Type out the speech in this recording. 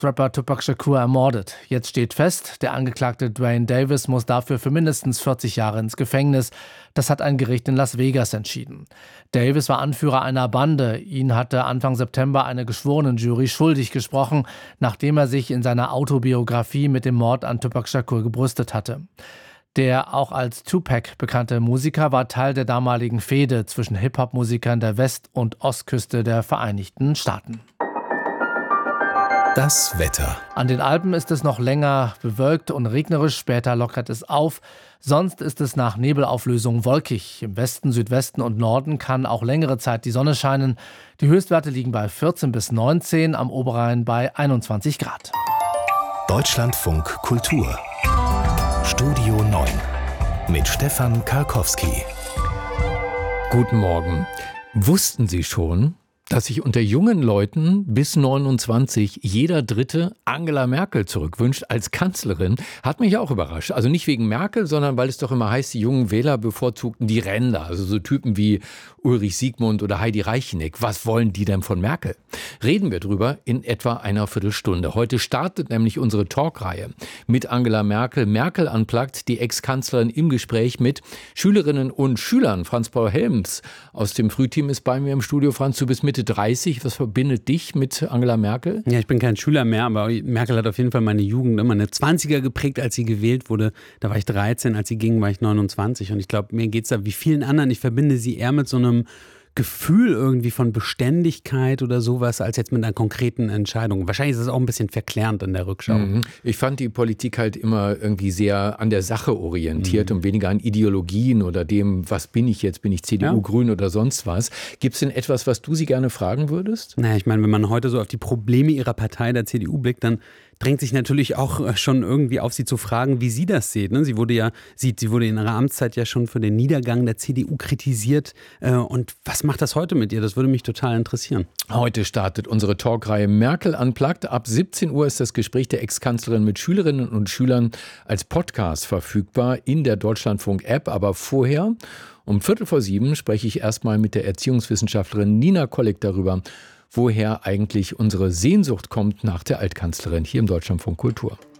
Rapper Tupac Shakur ermordet. Jetzt steht fest, der Angeklagte Dwayne Davis muss dafür für mindestens 40 Jahre ins Gefängnis. Das hat ein Gericht in Las Vegas entschieden. Davis war Anführer einer Bande. Ihn hatte Anfang September eine Geschworenenjury schuldig gesprochen, nachdem er sich in seiner Autobiografie mit dem Mord an Tupac Shakur gebrüstet hatte. Der auch als Tupac bekannte Musiker war Teil der damaligen Fehde zwischen Hip-Hop-Musikern der West- und Ostküste der Vereinigten Staaten. Das Wetter. An den Alpen ist es noch länger bewölkt und regnerisch, später lockert es auf. Sonst ist es nach Nebelauflösung wolkig. Im Westen, Südwesten und Norden kann auch längere Zeit die Sonne scheinen. Die Höchstwerte liegen bei 14 bis 19, am Oberrhein bei 21 Grad. Deutschlandfunk Kultur. Studio 9 mit Stefan Karkowski. Guten Morgen. Wussten Sie schon, dass sich unter jungen Leuten bis 29 jeder Dritte Angela Merkel zurückwünscht als Kanzlerin? Hat mich auch überrascht. Also nicht wegen Merkel, sondern weil es doch immer heißt, die jungen Wähler bevorzugten die Ränder. Also so Typen wie Ulrich Siegmund oder Heidi Reicheneck. Was wollen die denn von Merkel? Reden wir drüber in etwa einer Viertelstunde. Heute startet nämlich unsere Talkreihe mit Angela Merkel. Merkel unplugged, die Ex-Kanzlerin im Gespräch mit Schülerinnen und Schülern. Franz-Paul Helms aus dem Frühteam ist bei mir im Studio. Franz, du bist Mitte 30. Was verbindet dich mit Angela Merkel? Ja, ich bin kein Schüler mehr, aber Merkel hat auf jeden Fall meine Jugend, meine 20er geprägt, als sie gewählt wurde. Da war ich 13, als sie ging, war ich 29. Und ich glaube, mir geht es da wie vielen anderen. Ich verbinde sie eher mit so einem Gefühl irgendwie von Beständigkeit oder sowas, als jetzt mit einer konkreten Entscheidung. Wahrscheinlich ist es auch ein bisschen verklärend in der Rückschau. Ich fand die Politik halt immer irgendwie sehr an der Sache orientiert und weniger an Ideologien oder dem, was bin ich jetzt? Bin ich CDU, Grün oder sonst was? Gibt es denn etwas, was du sie gerne fragen würdest? Naja, ich meine, wenn man heute so auf die Probleme ihrer Partei, der CDU, blickt, dann drängt sich natürlich auch schon irgendwie auf sie zu fragen, wie sie das sieht. Sie wurde in ihrer Amtszeit ja schon für den Niedergang der CDU kritisiert. Und was macht das heute mit ihr? Das würde mich total interessieren. Heute startet unsere Talkreihe Merkel unplugged. Ab 17 Uhr ist das Gespräch der Ex-Kanzlerin mit Schülerinnen und Schülern als Podcast verfügbar in der Deutschlandfunk-App. Aber vorher, um 6:15, spreche ich erstmal mit der Erziehungswissenschaftlerin Nina Kolleg darüber, woher eigentlich unsere Sehnsucht kommt nach der Altkanzlerin hier im Deutschlandfunk Kultur.